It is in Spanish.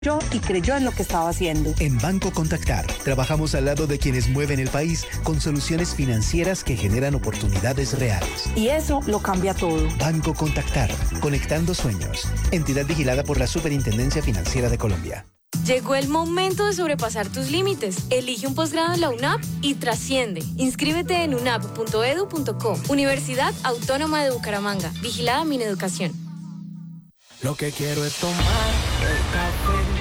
y creyó en lo que estaba haciendo. En Banco Contactar, trabajamos al lado de quienes mueven el país con soluciones financieras que generan oportunidades reales. Y eso lo cambia todo. Banco Contactar, conectando sueños. Entidad vigilada por la Superintendencia Financiera de Colombia. Llegó el momento de sobrepasar tus límites. Elige un posgrado en la UNAP y trasciende. Inscríbete en unap.edu.co. Universidad Autónoma de Bucaramanga. Vigilada Mineducación. Lo que quiero es tomar el café